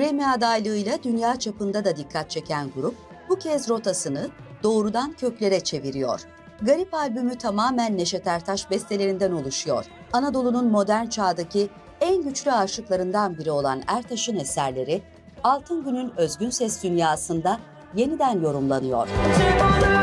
Grammy adaylığıyla dünya çapında da dikkat çeken grup, bu kez rotasını doğrudan köklere çeviriyor. Garip albümü tamamen Neşet Ertaş bestelerinden oluşuyor. Anadolu'nun modern çağdaki en güçlü aşıklarından biri olan Ertaş'ın eserleri, Altın Gün'ün özgün ses dünyasında yeniden yorumlanıyor.